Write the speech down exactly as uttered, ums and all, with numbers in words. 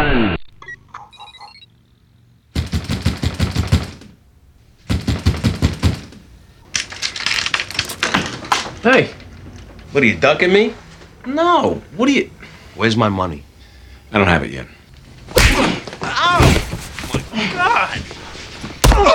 One. Hey, What, are you ducking me? no. What are you... Where's my money? I don't have it yet.